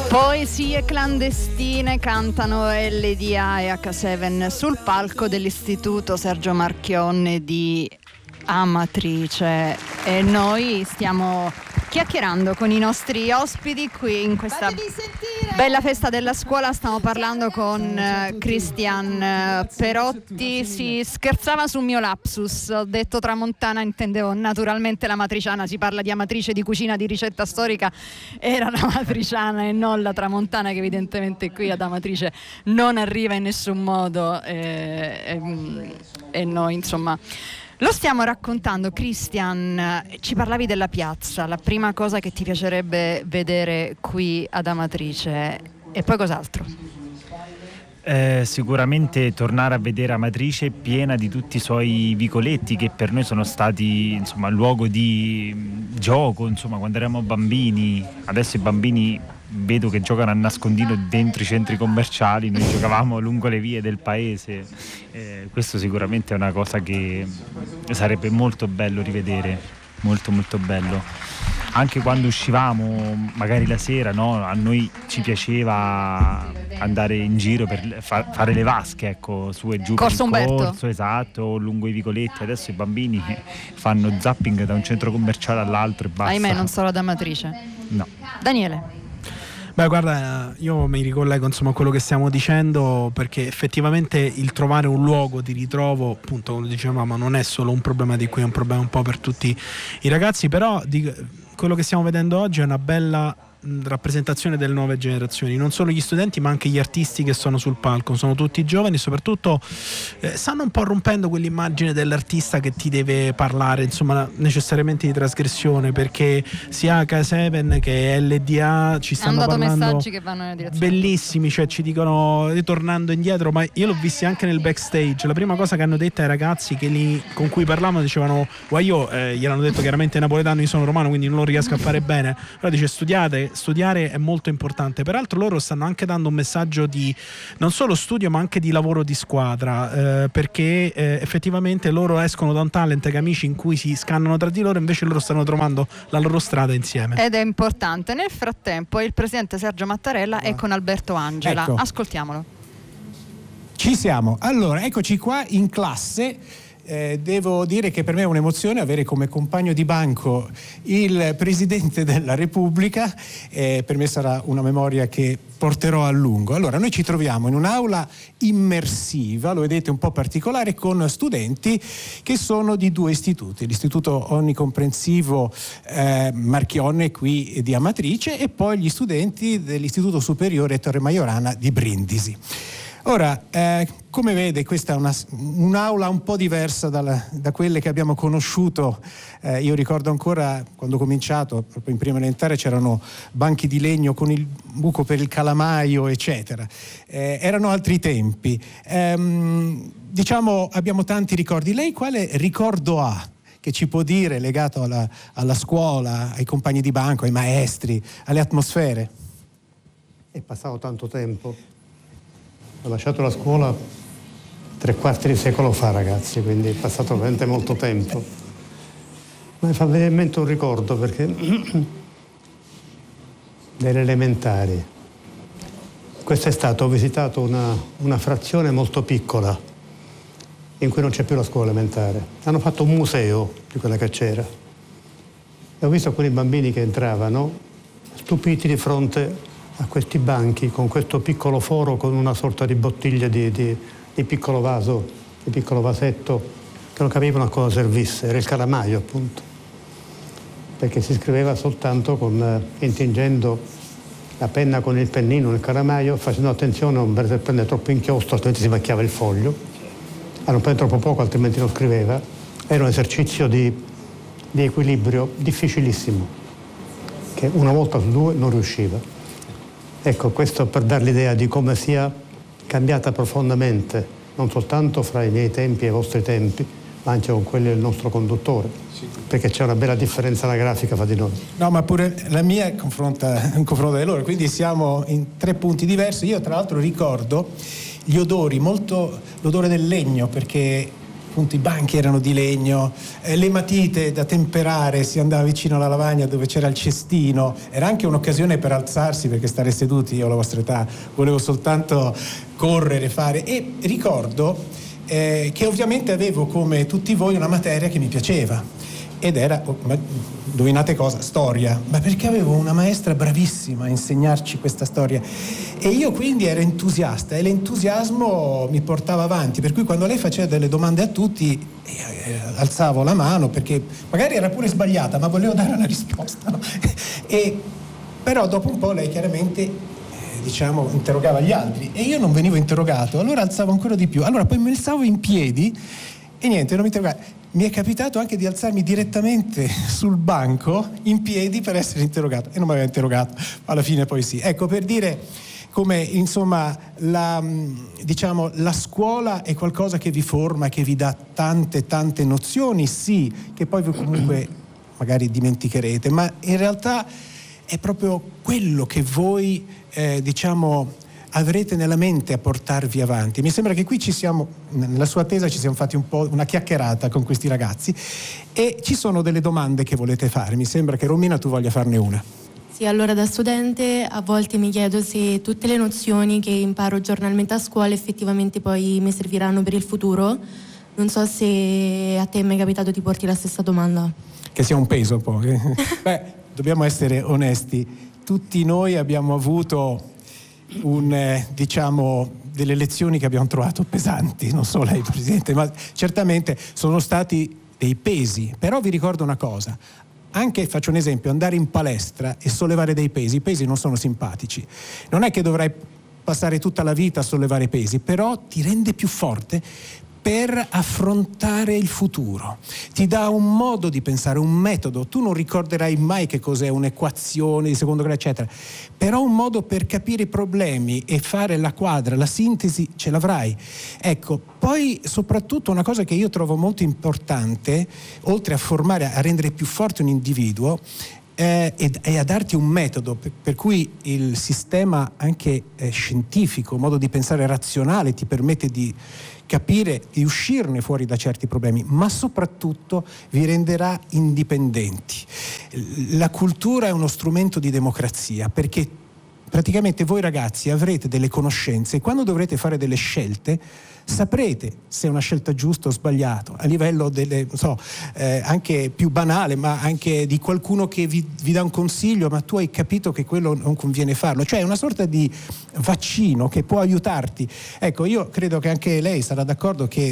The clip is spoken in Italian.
Poesie clandestine cantano LDA e H7 sul palco dell'Istituto Sergio Marchionne di Amatrice, e noi stiamo chiacchierando con i nostri ospiti qui in questa bella festa della scuola. Stiamo parlando con Christian Perotti. Si scherzava sul mio lapsus, ho detto tramontana, intendevo naturalmente la matriciana. Si parla di Amatrice, di cucina, di ricetta storica, era la matriciana e non la tramontana, che evidentemente qui ad Amatrice non arriva in nessun modo, e noi insomma lo stiamo raccontando. Christian, ci parlavi della piazza, la prima cosa che ti piacerebbe vedere qui ad Amatrice, e poi cos'altro? Sicuramente tornare a vedere Amatrice piena di tutti i suoi vicoletti, che per noi sono stati insomma luogo di gioco, insomma, quando eravamo bambini. Adesso i bambini vedo che giocano a nascondino dentro i centri commerciali, noi giocavamo lungo le vie del paese. Questo sicuramente è una cosa che sarebbe molto bello rivedere, molto molto bello. Anche quando uscivamo magari la sera, no? A noi ci piaceva andare in giro per fare le vasche, ecco, su e giù Corso per il Umberto. corso, esatto, lungo i vicoletti. Adesso i bambini fanno zapping da un centro commerciale all'altro e basta. Ahimè, non solo ad Amatrice. No. Daniele? Beh, guarda, io mi ricollego insomma a quello che stiamo dicendo, perché effettivamente il trovare un luogo di ritrovo, appunto, come dicevamo, non è solo un problema di qui, è un problema un po' per tutti i ragazzi, però quello che stiamo vedendo oggi è una bella rappresentazione delle nuove generazioni, non solo gli studenti ma anche gli artisti che sono sul palco, sono tutti giovani e soprattutto stanno un po' rompendo quell'immagine dell'artista che ti deve parlare insomma necessariamente di trasgressione, perché sia H7 che LDA ci stanno parlando messaggi che vanno nella direzione bellissimi, cioè ci dicono, ritornando indietro, ma io l'ho visti anche nel backstage, la prima cosa che hanno detto ai ragazzi con cui parlavano dicevano io gliel'hanno detto chiaramente napoletano, io sono romano quindi non lo riesco a fare bene, però dice studiare è molto importante. Peraltro loro stanno anche dando un messaggio di non solo studio ma anche di lavoro di squadra, perché effettivamente loro escono da un talent che amici in cui si scannano tra di loro, invece loro stanno trovando la loro strada insieme. ed è importante. Nel frattempo il presidente Sergio Mattarella è con Alberto Angela, ecco. Ascoltiamolo. Ci siamo, allora eccoci qua in classe. Devo dire che per me è un'emozione avere come compagno di banco il Presidente della Repubblica, per me sarà una memoria che porterò a lungo. Allora, noi ci troviamo in un'aula immersiva, lo vedete un po' particolare, con studenti che sono di due istituti, l'Istituto Onnicomprensivo Marchionne qui di Amatrice e poi gli studenti dell'Istituto Superiore Torre Majorana di Brindisi. Ora, come vede, questa è un'aula un po' diversa da quelle che abbiamo conosciuto. Io ricordo ancora quando ho cominciato, proprio in prima elementare, c'erano banchi di legno con il buco per il calamaio, eccetera. Erano altri tempi. Diciamo, abbiamo tanti ricordi. Lei quale ricordo ha che ci può dire legato alla scuola, ai compagni di banco, ai maestri, alle atmosfere? È passato tanto tempo. Ho lasciato la scuola 3/4 di secolo fa, ragazzi, quindi è passato veramente molto tempo. Ma mi fa venire in mente un ricordo, perché delle elementari quest'estate ho visitato una frazione molto piccola in cui non c'è più la scuola elementare. Hanno fatto un museo di quella che c'era e ho visto alcuni bambini che entravano stupiti di fronte a questi banchi con questo piccolo foro con una sorta di bottiglia di piccolo vaso, di piccolo vasetto, che non capivano a cosa servisse. Era il calamaio, appunto, perché si scriveva soltanto intingendo la penna con il pennino nel calamaio, facendo attenzione a non prendere troppo inchiostro, altrimenti si macchiava il foglio, a non prendere troppo poco, altrimenti non scriveva. Era un esercizio di equilibrio difficilissimo, che una volta su due non riusciva. Ecco, questo per dare l'idea di come sia cambiata profondamente, non soltanto fra i miei tempi e i vostri tempi, ma anche con quelli del nostro conduttore, perché c'è una bella differenza anagrafica fra di noi. No, ma pure la mia confronta di loro, quindi siamo in 3 punti diversi. Io tra l'altro ricordo gli odori, molto l'odore del legno, perché appunto i banchi erano di legno, le matite da temperare, si andava vicino alla lavagna dove c'era il cestino, era anche un'occasione per alzarsi, perché stare seduti, io alla vostra età volevo soltanto correre, fare, e ricordo che ovviamente avevo come tutti voi una materia che mi piaceva ed era, indovinate cosa? Storia, ma perché avevo una maestra bravissima a insegnarci questa storia e io quindi ero entusiasta e l'entusiasmo mi portava avanti, per cui quando lei faceva delle domande a tutti alzavo la mano perché magari era pure sbagliata ma volevo dare una risposta, no? Però dopo un po' lei chiaramente interrogava gli altri e io non venivo interrogato, allora alzavo ancora di più, allora poi mi alzavo in piedi e niente, non mi interrogavo. Mi è capitato anche di alzarmi direttamente sul banco in piedi per essere interrogato e non mi aveva interrogato, alla fine poi sì. Ecco, per dire come insomma la scuola è qualcosa che vi forma, che vi dà tante nozioni, sì, che poi voi comunque magari dimenticherete, ma in realtà è proprio quello che voi avrete nella mente a portarvi avanti. Mi sembra che qui nella sua attesa ci siamo fatti un po' una chiacchierata con questi ragazzi e ci sono delle domande che volete fare. Mi sembra che Romina tu voglia farne una. Sì, allora da studente a volte mi chiedo se tutte le nozioni che imparo giornalmente a scuola effettivamente poi mi serviranno per il futuro. Non so se a te mi è capitato di porti la stessa domanda. Che sia un peso un po'. Beh, dobbiamo essere onesti. Tutti noi abbiamo avuto delle lezioni che abbiamo trovato pesanti, non solo lei Presidente, ma certamente sono stati dei pesi. Però vi ricordo una cosa, anche faccio un esempio, andare in palestra e sollevare dei pesi, i pesi non sono simpatici, non è che dovrai passare tutta la vita a sollevare pesi, però ti rende più forte per affrontare il futuro, ti dà un modo di pensare, un metodo. Tu non ricorderai mai che cos'è un'equazione di secondo grado eccetera, però un modo per capire i problemi e fare la quadra, la sintesi ce l'avrai. Ecco, poi soprattutto una cosa che io trovo molto importante, oltre a formare, a rendere più forte un individuo, è a darti un metodo per cui il sistema anche scientifico, un modo di pensare razionale ti permette di capire, di uscirne fuori da certi problemi, ma soprattutto vi renderà indipendenti. La cultura è uno strumento di democrazia, perché praticamente voi ragazzi avrete delle conoscenze e quando dovrete fare delle scelte saprete se è una scelta giusta o sbagliata, a livello anche più banale, ma anche di qualcuno che vi dà un consiglio, ma tu hai capito che quello non conviene farlo, cioè è una sorta di vaccino che può aiutarti. Ecco, io credo che anche lei sarà d'accordo che